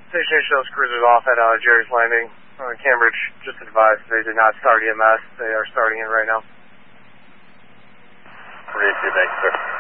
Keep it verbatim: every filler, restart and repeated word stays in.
Station shows cruisers off at uh, Jerry's Landing. Uh, Cambridge just advised they did not start E M S. They are starting it right now. forty-two, thanks, sir.